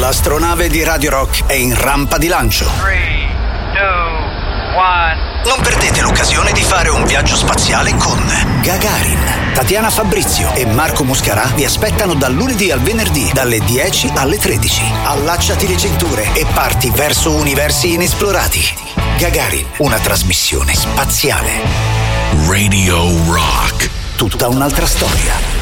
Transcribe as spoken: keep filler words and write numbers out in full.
L'astronave di Radio Rock è in rampa di lancio. tre, due, uno. Non perdete l'occasione di fare un viaggio spaziale con Gagarin. Tatiana Fabrizio e Marco Muscarà vi aspettano dal lunedì al venerdì, dalle dieci alle tredici. Allacciati le cinture e parti verso universi inesplorati. Gagarin, una trasmissione spaziale. Radio Rock. Tutta un'altra storia.